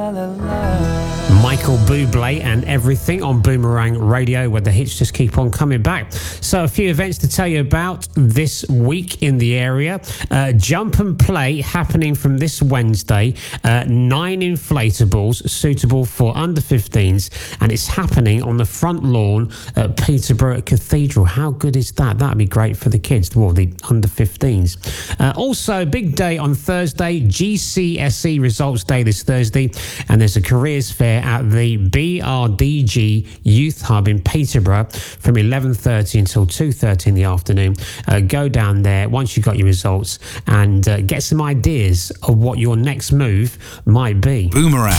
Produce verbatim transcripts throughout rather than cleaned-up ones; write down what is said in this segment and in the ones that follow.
la la la. Michael Bublé and Everything on Boomerang Radio, where the hits just keep on coming back. So a few events to tell you about this week in the area. Uh, Jump and Play happening from this Wednesday. Uh, nine inflatables suitable for under fifteens, and it's happening on the front lawn at Peterborough Cathedral. How good is that? That'd be great for the kids, well, the under fifteens. Uh, also, big day on Thursday, G C S E results day this Thursday, and there's a careers fair at the B R D G Youth Hub in Peterborough from eleven thirty until two thirty in the afternoon. Uh, go down there once you've got your results and uh, get some ideas of what your next move might be. Boomerang.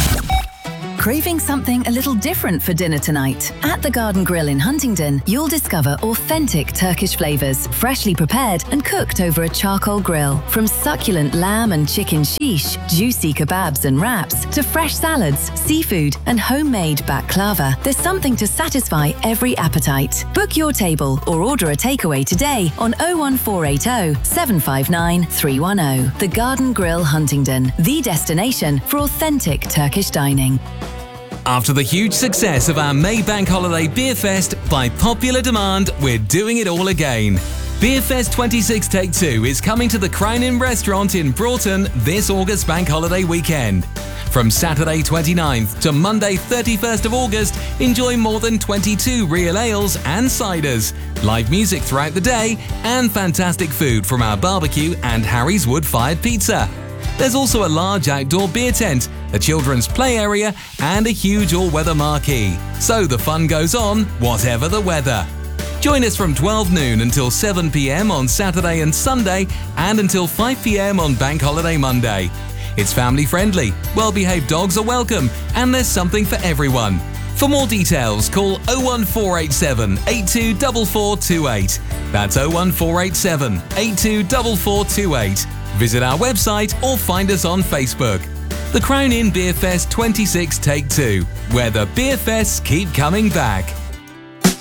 Craving something a little different for dinner tonight? At the Garden Grill in Huntingdon, you'll discover authentic Turkish flavours, freshly prepared and cooked over a charcoal grill. From succulent lamb and chicken shish, juicy kebabs and wraps, to fresh salads, seafood and homemade baklava, there's something to satisfy every appetite. Book your table or order a takeaway today on oh one four eight oh, seven five nine, three one oh. The Garden Grill Huntingdon, the destination for authentic Turkish dining. After the huge success of our May Bank Holiday Beer Fest, by popular demand, we're doing it all again. Beer Fest twenty-six Take Two is coming to the Crown Inn restaurant in Broughton this August Bank Holiday weekend. From Saturday twenty-ninth to Monday thirty-first of August, enjoy more than twenty-two real ales and ciders, live music throughout the day, and fantastic food from our barbecue and Harry's wood-fired pizza. There's also a large outdoor beer tent, a children's play area, and a huge all-weather marquee. So the fun goes on, whatever the weather. Join us from twelve noon until seven p.m. on Saturday and Sunday, and until five p.m. on Bank Holiday Monday. It's family-friendly, well-behaved dogs are welcome, and there's something for everyone. For more details, call oh one four eight seven, eight two four four two eight. That's oh one four eight seven, eight two four four two eight. Visit our website or find us on Facebook. The Crown Inn Beer Fest twenty-six Take Two, where the beer fests keep coming back.